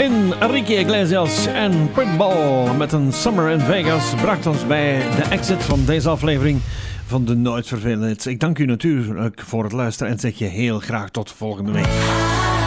Queen, Enrique Iglesias en Pitbull met een Summer in Vegas bracht ons bij de exit van deze aflevering van de Nooit Vervelend. Ik dank u natuurlijk voor het luisteren en zeg je heel graag tot volgende week.